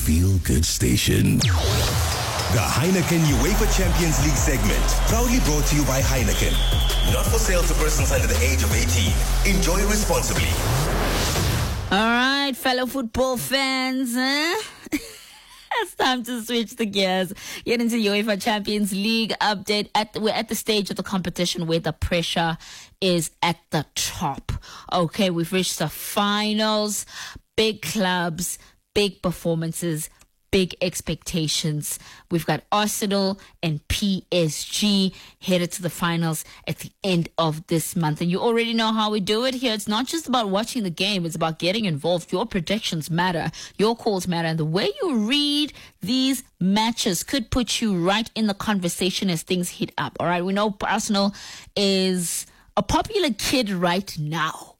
feel-good station. The Heineken UEFA Champions League segment, proudly brought to you by Heineken. Not for sale to persons under the age of 18. Enjoy responsibly. All right, fellow football fans, it's time to switch the gears. Get into the UEFA Champions League update. We're at the stage of the competition where the pressure is at the top. Okay, we've reached the finals. Big clubs, big performances, big expectations. We've got Arsenal and PSG headed to the finals at the end of this month. And you already know how we do it here. It's not just about watching the game. It's about getting involved. Your predictions matter. Your calls matter. And the way you read these matches could put you right in the conversation as things heat up. All right. We know Arsenal is a popular kid right now.